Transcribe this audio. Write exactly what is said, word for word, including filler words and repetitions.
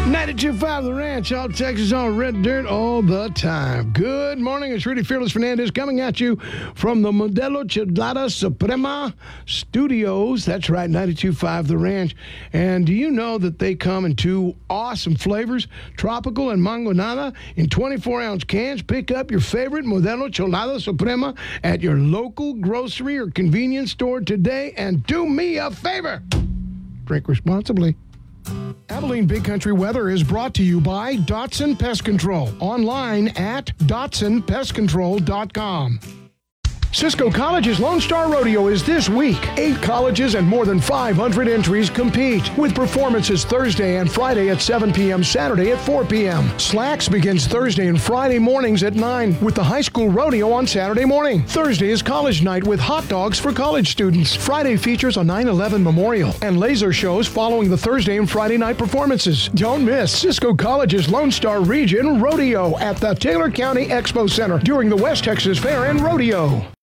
ninety-two point five The Ranch, all Texas on red dirt all the time. Good morning. It's Rudy Fearless Fernandez coming at you from the Modelo Chelada Suprema Studios. That's right, ninety-two point five The Ranch. And do you know that they come in two awesome flavors, tropical and mangonada, in twenty-four ounce cans? Pick up your favorite Modelo Chelada Suprema at your local grocery or convenience store today. And do me a favor. Drink responsibly. Abilene Big Country Weather is brought to you by Dotson Pest Control. Online at dotson pest control dot com. Cisco College's Lone Star Rodeo is this week. Eight colleges and more than five hundred entries compete, with performances Thursday and Friday at seven p.m., Saturday at four p.m. Slacks begins Thursday and Friday mornings at nine, with the high school rodeo on Saturday morning. Thursday is college night with hot dogs for college students. Friday features a nine eleven memorial and laser shows following the Thursday and Friday night performances. Don't miss Cisco College's Lone Star Region Rodeo at the Taylor County Expo Center during the West Texas Fair and Rodeo.